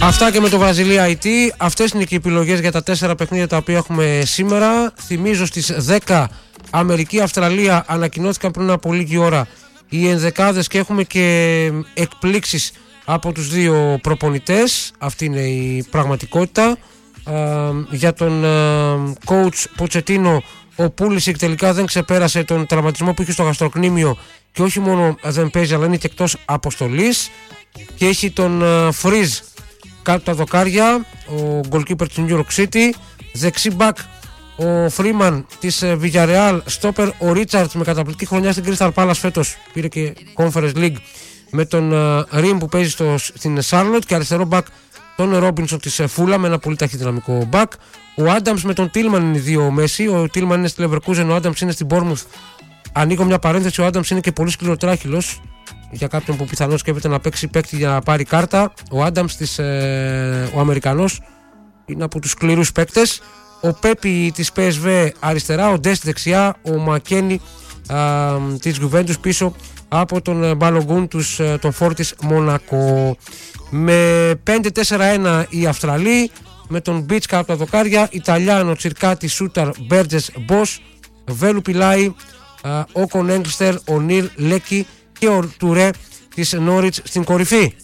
Αυτά και με το Βραζιλία IT. Αυτές είναι και οι επιλογές για τα 4 παιχνίδια τα οποία έχουμε σήμερα. Θυμίζω στις 10 Αμερική-Αυστραλία ανακοινώθηκαν πριν από λίγη ώρα οι ενδεκάδες και έχουμε και εκπλήξεις από τους δύο προπονητές. Αυτή είναι η πραγματικότητα. Για τον coach Ποτσετίνο, ο Πούλησικ τελικά δεν ξεπέρασε τον τραυματισμό που είχε στο γαστροκνήμιο και όχι μόνο δεν παίζει αλλά είναι και εκτός αποστολής, και έχει τον Φρίζ κάτω τα δοκάρια, ο goalkeeper του New York City. Δεξί μπακ ο Φρίμαν της Villarreal, στόπερ ο Ρίτσαρτς με καταπληκτική χρονιά στην Crystal Palace φέτος, πήρε και Conference League, με τον Ριμ που παίζει στην Charlotte, και αριστερό μπακ τον Ρόμπινσον της Φούλα με ένα πολύ ταχυδυναμικό μπακ. Ο Άνταμς με τον Τίλμαν είναι οι δύο μέση. Ο Τίλμαν είναι στη Leverkusen, ο Άνταμς είναι στην Bournemouth. Ανοίγω μια παρένθεση, ο Άνταμς είναι και πολύ σκληροτράχυλος για κάποιον που πιθανώς σκέφτεται να παίξει παίκτη για να πάρει κάρτα. Ο Άνταμς ο Αμερικανός είναι από τους σκληρούς παίκτες. Ο Πέπι της PSV αριστερά, ο Ντέσ δεξιά, ο Μακένι της Juventus πίσω από τον Μπαλογκούν τον Φόρ της Μονακό. Με 5-4-1 οι Αυστραλοί, με τον Μπίτσκα από τα δοκάρια, Ιταλιάνο, Τσιρκάτη, Σούταρ, Μπέρτζες, Μπος, Βέλου Πιλάι, ο Κονέγκλστερ, ο Νίλ Λέκη και ο Τουρέ της Νόριτς στην κορυφή.